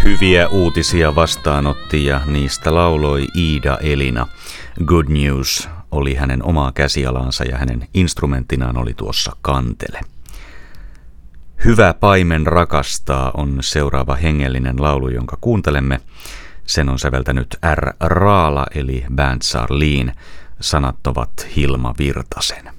Hyviä uutisia vastaanotti ja niistä lauloi Iida Elina. Good News oli hänen omaa käsialansa ja hänen instrumenttinaan oli tuossa kantele. Hyvä paimen rakastaa on seuraava hengellinen laulu, jonka kuuntelemme. Sen on säveltänyt R. Raala eli Band Sarleen. Sanat ovat Hilma Virtasen.